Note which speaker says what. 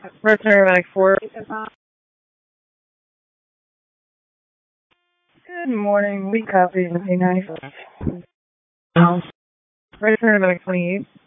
Speaker 1: First paramedic 4. Good morning. We copy A95. First paramedic 28.